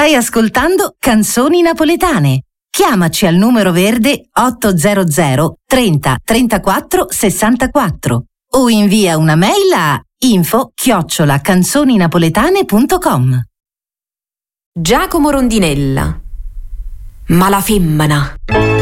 Stai ascoltando Canzoni Napoletane. Chiamaci al numero verde 800 30 34 64 o invia una mail a info@canzoninapoletane.com. Giacomo Rondinella. Ma la femmina